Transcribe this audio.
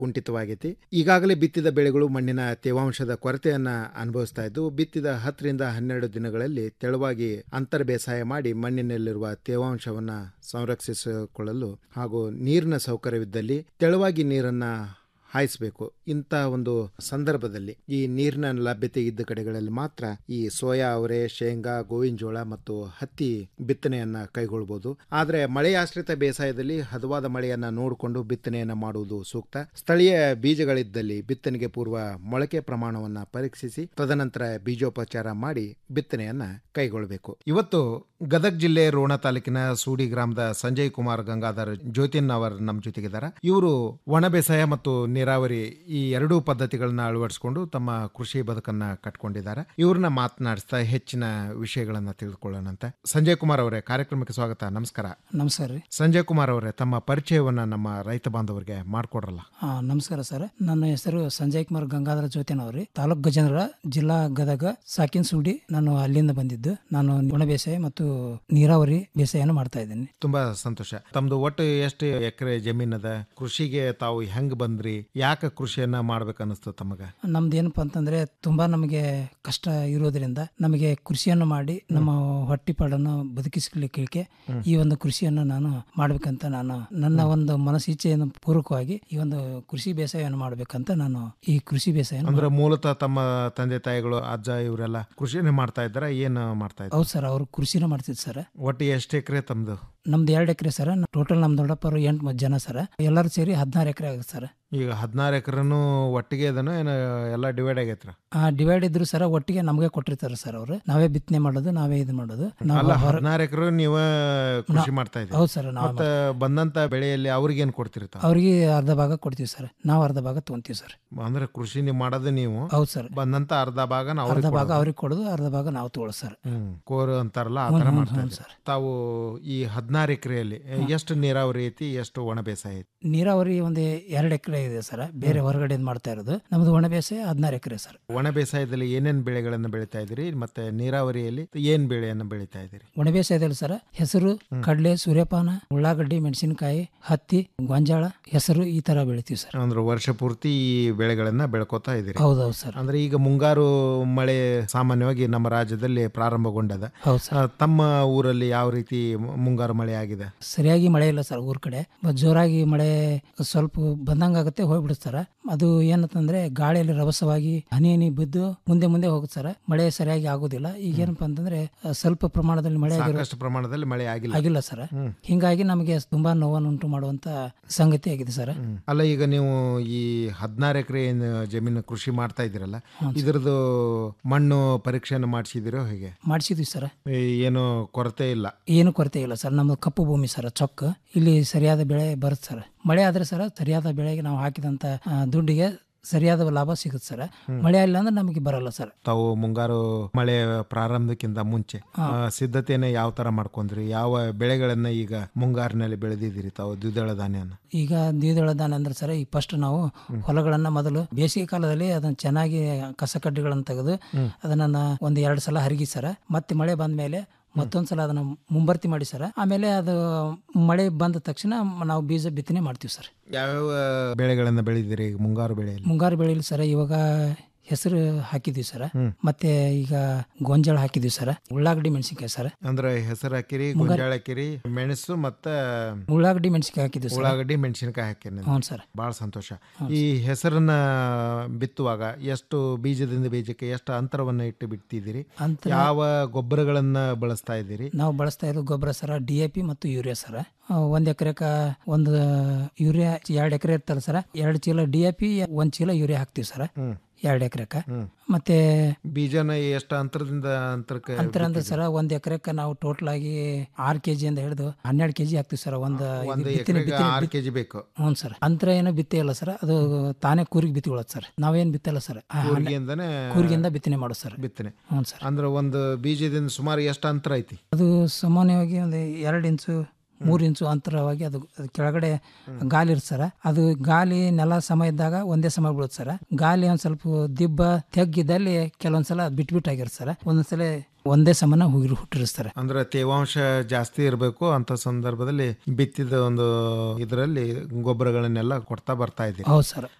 ಕುಂಠಿತವಾಗೈತಿ. ಈಗಾಗಲೇ ಬಿತ್ತಿದ ಬೆಳೆಗಳು ಮಣ್ಣಿನ ತೇವಾಂಶದ ಕೊರತೆಯನ್ನ ಅನುಭವಿಸ್ತಾ ಇದ್ದು, ಬಿತ್ತಿದ 10-12 ದಿನಗಳಲ್ಲಿ ತೆಳುವಾಗಿ ಅಂತರ ಬೇಸಾಯ ಮಾಡಿ ಮಣ್ಣಿನಲ್ಲಿರುವ ತೇವಾಂಶವನ್ನ ಸಂರಕ್ಷಿಸಿಕೊಳ್ಳಲು ಹಾಗೂ ನೀರಿನ ಸೌಕರ್ಯವಿದ್ದಲ್ಲಿ ತೆಳುವಾಗಿ ನೀರನ್ನ ಹಾಯಿಸಬೇಕು. ಇಂಥ ಒಂದು ಸಂದರ್ಭದಲ್ಲಿ ಈ ನೀರಿನ ಲಭ್ಯತೆ ಇದ್ದ ಕಡೆಗಳಲ್ಲಿ ಮಾತ್ರ ಈ ಸೋಯಾ, ಅವರೆ, ಶೇಂಗಾ, ಗೋವಿನ ಜೋಳ ಮತ್ತು ಹತ್ತಿ ಬಿತ್ತನೆಯನ್ನ ಕೈಗೊಳ್ಳಬಹುದು. ಆದರೆ ಮಳೆಯಾಶ್ರಿತ ಬೇಸಾಯದಲ್ಲಿ ಹದವಾದ ಮಳೆಯನ್ನ ನೋಡಿಕೊಂಡು ಬಿತ್ತನೆಯನ್ನ ಮಾಡುವುದು ಸೂಕ್ತ. ಸ್ಥಳೀಯ ಬೀಜಗಳಿದ್ದಲ್ಲಿ ಬಿತ್ತನೆಗೆ ಪೂರ್ವ ಮೊಳಕೆ ಪ್ರಮಾಣವನ್ನ ಪರೀಕ್ಷಿಸಿ ತದನಂತರ ಬೀಜೋಪಚಾರ ಮಾಡಿ ಬಿತ್ತನೆಯನ್ನ ಕೈಗೊಳ್ಳಬೇಕು. ಇವತ್ತು ಗದಗ ಜಿಲ್ಲೆ ರೋಣ ತಾಲೂಕಿನ ಸೂಡಿ ಗ್ರಾಮದ ಸಂಜಯ್ ಕುಮಾರ್ ಗಂಗಾಧರ್ ಜ್ಯೋತಿನ್ ಅವರು ನಮ್ಮ ಜೊತೆಗಿದ್ದಾರೆ. ಇವರು ಒಣ ಬೇಸಾಯ ಮತ್ತು ನೀರಾವರಿ ಈ ಎರಡೂ ಪದ್ಧತಿಗಳನ್ನ ಅಳವಡಿಸಿಕೊಂಡು ತಮ್ಮ ಕೃಷಿ ಬದುಕನ್ನ ಕಟ್ಕೊಂಡಿದ್ದಾರೆ. ಇವ್ರನ್ನ ಮಾತನಾಡಿಸ್ತಾ ಹೆಚ್ಚಿನ ವಿಷಯಗಳನ್ನ ತಿಳಿದುಕೊಳ್ಳೋಣಂತೆ. ಸಂಜಯ್ ಕುಮಾರ್ ಅವರೇ, ಕಾರ್ಯಕ್ರಮಕ್ಕೆ ಸ್ವಾಗತ. ನಮಸ್ಕಾರ. ನಮಸ್ಕಾರ ರೀ. ಸಂಜಯ್ ಕುಮಾರ್ ಅವರೇ, ತಮ್ಮ ಪರಿಚಯವನ್ನ ನಮ್ಮ ರೈತ ಬಾಂಧವರಿಗೆ ಮಾಡ್ಕೊಡ್ರಲ್ಲ. ನಮಸ್ಕಾರ ಸರ್. ನನ್ನ ಹೆಸರು ಸಂಜಯ್ ಕುಮಾರ್ ಗಂಗಾಧರ ಜ್ಯೋತಿನ್ ಅವ್ರಿ. ತಾಲೂಕ್ ಗಜೇಂದ್ರ, ಜಿಲ್ಲಾ ಗದಗ, ಸಾಕಿನ್ ಸೂಡಿ. ನಾನು ಅಲ್ಲಿಂದ ಬಂದಿದ್ದು. ನಾನು ಒಣ ಬೇಸಾಯ ಮತ್ತು ನೀರಾವರಿ ಬೇಸಾಯನ ಮಾಡ್ತಾ ಇದ್ದೀನಿ. ತುಂಬಾ ಸಂತೋಷ. ತಮ್ದು ಒಟ್ಟು ಎಷ್ಟು ಎಕರೆ ಜಮೀನದ? ಕೃಷಿಗೆ ತಾವು ಹೆಂಗ್ ಬಂದ್ರಿ? ಯಾಕೆ ಕೃಷಿಯನ್ನ ಮಾಡ್ಬೇಕು ಅನಿಸ್ತು ತಮಗ? ನಮ್ದು ಏನಪ್ಪಾ ಅಂತಂದ್ರೆ ತುಂಬಾ ನಮಗೆ ಕಷ್ಟ ಇರೋದ್ರಿಂದ ನಮಗೆ ಕೃಷಿಯನ್ನು ಮಾಡಿ ನಮ್ಮ ಹೊಟ್ಟಿಪಾಡನ್ನು ಬದುಕಿಸಲಿಕ್ಕೆ ಈ ಒಂದು ಕೃಷಿಯನ್ನು ನಾನು ಮಾಡ್ಬೇಕಂತ ನಾನು ನನ್ನ ಒಂದು ಮನಸ್ಸಿಚ್ಛೆಯನ್ನು ಪೂರ್ವಕವಾಗಿ ಈ ಒಂದು ಕೃಷಿ ಬೇಸಾಯವನ್ನು ಮಾಡ್ಬೇಕಂತ ನಾನು ಈ ಕೃಷಿ ಬೇಸಾಯ. ಅಂದ್ರೆ ಮೂಲತಃ ತಮ್ಮ ತಂದೆ ತಾಯಿಗಳು, ಅಜ್ಜ ಇವರೆಲ್ಲ ಕೃಷಿನೇ ಮಾಡ್ತಾ ಇದ್ದಾರ? ಏನ್ ಮಾಡ್ತಾ ಇದ್ದಾರೆ? ಹೌದು ಸರ್, ಅವರು ಕೃಷಿನ ಮಾಡ್ತಿದ್ರು ಸರ್. ಒಟ್ಟು ಎಷ್ಟು ಎಕರೆ ತಮ್ದು? ನಮ್ದು 2 ಎಕರೆ ಸರ್. ಟೋಟಲ್ ನಮ್ ದೊಡ್ಡಪ್ಪರು 8 ಜನ ಸರ್. ಎಲ್ಲರೂ ಸೇರಿ 16 ಎಕರೆ ಆಗುತ್ತೆ ಸರ್. ಈಗ 16 ಎಕರೆನು ಒಟ್ಟಿಗೆ ಇದನ್ನು ಏನು ಎಲ್ಲ ಡಿವೈಡ್ ಆಗೈತ್ರ? ಡಿವೈಡ್ ಇದ್ರು ಸರ್, ಒಟ್ಟಿಗೆ ನಮಗೆ ಕೊಟ್ಟಿರ್ತಾರೆ ಸರ್. ಅವ್ರು ನಾವೇ ಬಿತ್ತನೆ ಮಾಡೋದು, ನಾವೇ ಇದು ಮಾಡೋದು. 16 ಎಕರೆ ನೀವ ಕೃಷಿ ಮಾಡ್ತಾ ಇದ್ದೀವಿ. ಹೌದು ಸರ್. ಮತ್ತೆ ಬಂದಂತ ಬೆಳೆಯಲ್ಲಿ ಅವ್ರಿಗೆ ಏನ್ ಕೊಡ್ತಿರ್ತಾವ? ಅವ್ರಿಗೆ ಅರ್ಧ ಭಾಗ ಕೊಡ್ತೀವಿ ಸರ್, ನಾವು ಅರ್ಧ ಭಾಗ ತಗೊಂತೀವಿ ಸರ್. ಅಂದ್ರೆ ಕೃಷಿ ನೀವು ಮಾಡೋದು ನೀವು? ಹೌದು ಸರ್. ಬಂದಂತ ಅರ್ಧ ಭಾಗ ಅವ್ರಿಗೆ ಕೊಡೋದು, ಅರ್ಧ ಭಾಗ ನಾವು ತಗೊಳ್ಳೋದು ಸರ್. ಕೋರು ಅಂತಾರಲ್ಲ, ಆ ತರ ಮಾಡ್ತಾರೆ ಸರ್. ತಾವು ಈ 16 ಎಕರೆಯಲ್ಲಿ ಎಷ್ಟು ನೀರಾವರಿ ಐತಿ, ಎಷ್ಟು ಒಣ ಬೇಸಾಯ ಐತಿ? ನೀರಾವರಿ ಒಂದು 2 ಎಕರೆ ಇದೆ ಸರ್, ಬೇರೆ ಹೊರಗಡೆ ಮಾಡ್ತಾ ಇರೋದು. ನಮ್ದು ಒಣ ಬೇಸಾಯ 16 ಎಕರೆ ಸರ್. ಒಣ ಬೇಸಾಯದಲ್ಲಿ ಏನೇನ್ ಬೆಳೆಗಳನ್ನ ಬೆಳಿತಾ ಇದ್ರಿ, ಮತ್ತೆ ನೀರಾವರಿಯಲ್ಲಿ ಏನ್ ಬೆಳೆಯನ್ನ ಬೆಳಿತಾ ಇದ್ರಿ? ಒಣ ಬೇಸಾಯದಲ್ಲಿ ಸರ್ ಹೆಸರು, ಕಡಲೆ, ಸೂರ್ಯಪಾನ, ಉಳ್ಳಾಗಡ್ಡಿ, ಮೆಣಸಿನಕಾಯಿ, ಹತ್ತಿ, ಗೊಂಜಾಳ, ಹೆಸರು ಈ ತರ ಬೆಳಿತೀವಿ ಸರ್. ಅಂದ್ರೆ ವರ್ಷ ಪೂರ್ತಿ ಈ ಬೆಳೆಗಳನ್ನ ಬೆಳ್ಕೋತಾ ಇದ್ರಿ? ಹೌದೌದು ಸರ್. ಅಂದ್ರೆ ಈಗ ಮುಂಗಾರು ಮಳೆ ಸಾಮಾನ್ಯವಾಗಿ ನಮ್ಮ ರಾಜ್ಯದಲ್ಲಿ ಪ್ರಾರಂಭಗೊಂಡದ. ಹೌದು ಸರ್. ತಮ್ಮ ಊರಲ್ಲಿ ಯಾವ ರೀತಿ ಮುಂಗಾರು ಮಳೆ ಆಗಿದೆ? ಸರಿಯಾಗಿ ಮಳೆ ಇಲ್ಲ ಸರ್ ಊರ್ ಕಡೆ. ಜೋರಾಗಿ ಮಳೆ ಸ್ವಲ್ಪ ಬಂದಂಗಾಗತ್ತೆ, ಹೋಗ್ಬಿಡುತ್ತೆ. ಅದು ಏನಂತಂದ್ರೆ ಗಾಳಿಯಲ್ಲಿ ರಭಸವಾಗಿ ಹನಿ ಹನಿ ಬಿದ್ದು ಮುಂದೆ ಮುಂದೆ ಹೋಗುತ್ತೆ ಸರ್. ಮಳೆ ಸರಿಯಾಗಿ ಆಗೋದಿಲ್ಲ. ಈಗ ಏನಪ್ಪಾ ಅಂತಂದ್ರೆ ಸ್ವಲ್ಪ ಪ್ರಮಾಣದಲ್ಲಿ ಮಳೆ ಸಾಕಷ್ಟು ಪ್ರಮಾಣದಲ್ಲಿ ಮಳೆ ಆಗಿಲ್ಲ ಸರ್. ಹಿಂಗಾಗಿ ನಮಗೆ ತುಂಬಾ ನೋವನ್ನುಂಟು ಮಾಡುವಂತ ಸಂಗತಿ ಆಗಿದೆ ಸರ್. ಅಲ್ಲ, ಈಗ ನೀವು ಈ 16 ಎಕರೆ ಜಮೀನು ಕೃಷಿ ಮಾಡ್ತಾ ಇದ್ದೀರಲ್ಲ, ಇದ್ರದ್ದು ಮಣ್ಣು ಪರೀಕ್ಷೆಯನ್ನು ಮಾಡಿಸಿದಿರೋ ಹೇಗೆ? ಮಾಡಿಸಿದ್ವಿ ಸರ್. ಏನು ಕೊರತೆ ಇಲ್ಲ? ಏನು ಕೊರತೆ ಇಲ್ಲ ಸರ್. ನಮ್ದು ಕಪ್ಪು ಭೂಮಿ ಸರ್, ಚೊಕ್ಕ. ಇಲ್ಲಿ ಸರಿಯಾದ ಬೆಳೆ ಬರುತ್ತೆ ಸರ್. ಮಳೆ ಆದ್ರೆ ಸರ್ ಸರಿಯಾದ ಬೆಳೆಗೆ ನಾವು ಹಾಕಿದಂತ ದುಡ್ಡಿಗೆ ಸರಿಯಾದ ಲಾಭ ಸಿಗುತ್ತೆ ಸರ್. ಮಳೆ ಇಲ್ಲ ಅಂದ್ರೆ ನಮಗೆ ಬರಲ್ಲ ಸರ್. ತಾವು ಮುಂಗಾರು ಮಳೆ ಪ್ರಾರಂಭಕ್ಕಿಂತ ಮುಂಚೆ ಸಿದ್ಧತೆಯನ್ನ ಯಾವ ತರ ಮಾಡ್ಕೊಂಡ್ರಿ? ಯಾವ ಬೆಳೆಗಳನ್ನ ಈಗ ಮುಂಗಾರಿನಲ್ಲಿ ಬೆಳೆದಿದ್ದೀರಿ ತಾವು? ದ್ವಿದಳ ಧಾನ್ಯನ? ಈಗ ದ್ವಿದಳ ಧಾನ್ಯ ಅಂದ್ರೆ ಸರ್, ಈ ಫಸ್ಟ್ ನಾವು ಹೊಲಗಳನ್ನ ಮೊದಲು ಬೇಸಿಗೆ ಕಾಲದಲ್ಲಿ ಅದನ್ನ ಚೆನ್ನಾಗಿ ಕಸಕಡ್ಡಿಗಳನ್ನ ತೆಗೆದು ಅದನ್ನ 1-2 ಸಲ ಹರಿಗಿ ಸರ್. ಮತ್ತೆ ಮಳೆ ಬಂದ್ಮೇಲೆ ಮತ್ತೊಂದ್ಸಲ ಅದನ್ನ ಮುಂಬರ್ತಿ ಮಾಡಿ ಸರ್. ಆಮೇಲೆ ಅದು ಮಳೆ ಬಂದ ತಕ್ಷಣ ನಾವು ಬೀಜ ಬಿತ್ತನೆ ಮಾಡ್ತೀವಿ ಸರ್. ಯಾವ್ಯಾವ ಬೆಳೆಗಳನ್ನ ಬೆಳೆದಿರಿ ಮುಂಗಾರು ಬೆಳೆಯಲ್ಲಿ? ಮುಂಗಾರು ಬೆಳೆಯಲ್ಲಿ ಸರ್ ಇವಾಗ ಹೆಸರು ಹಾಕಿದ್ವಿ ಸರ್. ಮತ್ತೆ ಈಗ ಗೊಂಜಾಳ ಹಾಕಿದ್ವಿ ಸರ್. ಉಳ್ಳಾಗಡ್ಡಿ, ಮೆಣಸಿನಕಾಯಿ ಸರ್. ಅಂದ್ರೆ ಹೆಸರು ಹಾಕಿರಿ, ಗೊಂಜಾಳ ಹಾಕಿರಿ, ಮೆಣಸು ಮತ್ತೆ ಉಳ್ಳಾಗಡ್ಡಿ ಮೆಣಸಿನಕಾಯಿ ಹಾಕಿದ್ವಿ. ಉಳ್ಳಾಗಡ್ಡಿ ಮೆಣಸಿನಕಾಯಿ ಹಾಕಿರಿ. ಹ್ಞೂ ಸರ್. ಬಹಳ ಸಂತೋಷ. ಈ ಹೆಸರನ್ನ ಬಿತ್ತುವಾಗ ಎಷ್ಟು ಬೀಜದಿಂದ ಬೀಜಕ್ಕೆ ಎಷ್ಟು ಅಂತರವನ್ನ ಇಟ್ಟು ಬಿಡ್ತಿದ್ದೀರಿ? ಯಾವ ಗೊಬ್ಬರಗಳನ್ನ ಬಳಸ್ತಾ ಇದ್ದೀರಿ? ನಾವು ಬಳಸ್ತಾ ಇರೋದು ಗೊಬ್ಬರ ಸರ್ DAP ಮತ್ತು ಯೂರಿಯಾ ಸರ್. 1 ಎಕರೆಕ 1 ಯೂರಿಯಾ, 2 ಎಕರೆ ಇರ್ತಲ್ಲ ಸರ್, 2 ಚೀಲ DAP, 1 ಚೀಲ ಯೂರಿಯಾ ಹಾಕ್ತಿವಿ ಸರ್ 2 ಎಕರೆಕ. ಮತ್ತೆ ಬೀಜನ ಎಷ್ಟು ಅಂತರದಿಂದ ಅಂತರ ಅಂದ್ರೆ ಸರ್ 1 ಎಕರೆಕ ನಾವು ಟೋಟಲ್ ಆಗಿ 6 kg ಅಂತ ಹಿಡಿದು 12 kg ಹಾಕ್ತಿವಿ ಸರ್. 6 kg ಬೇಕು. ಹ್ಞೂ ಸರ್. ಅಂತರ ಏನೋ ಬಿತ್ತೆ ಇಲ್ಲ ಸರ್, ಅದು ತಾನೇ ಕೂರಿಗೆ ಬಿತ್ತಿಕೊಳ್ಳೋದು ಸರ್. ನಾವೇನ್ ಬಿತ್ತಲ್ಲ ಸರ್, ಕೂರಿಗೆಯಿಂದ ಬಿತ್ತನೆ ಮಾಡೋದು ಸರ್. ಬಿತ್ತನೆ. ಹ್ಞೂ ಸರ್. ಅಂದ್ರೆ ಒಂದು ಬೀಜದಿಂದ ಸುಮಾರು ಎಷ್ಟು ಅಂತರ ಐತಿ? ಅದು ಸಾಮಾನ್ಯವಾಗಿ ಒಂದು 2 ಇಂಚು 3 ಇಂಚು ಅಂತರವಾಗಿ ಅದು ಕೆಳಗಡೆ ಗಾಲಿ ಇರುತ್ತೆ ಸರ್. ಅದು ಗಾಲಿ ನೆಲ ಸಮ ಇದ್ದಾಗ ಒಂದೇ ಸಮ ಬೀಳುತ್ತೆ ಸರ್. ಗಾಲಿ ಒಂದ್ ಸ್ವಲ್ಪ ದಿಬ್ಬ ತೆಗ್ಗಿದ್ದಲ್ಲಿ ಕೆಲವೊಂದ್ಸಲ ಬಿಟ್ಬಿಟ್ಟಾಗಿರುತ್ತೆ ಸರ್. ಒಂದೊಂದ್ಸಲ ಒಂದೇ ಸಮನ ಹುಟ್ಟಿರ್ತಾರೆ. ಅಂದ್ರೆ ತೇವಾಂಶ ಜಾಸ್ತಿ ಇರಬೇಕು ಅಂತ ಸಂದರ್ಭದಲ್ಲಿ ಬಿತ್ತಿದ ಒಂದು ಇದರಲ್ಲಿ ಗೊಬ್ಬರಗಳನ್ನೆಲ್ಲ ಕೊಡ್ತಾ ಬರ್ತಾ ಇದೆ. ಹೌದು ಸರ್.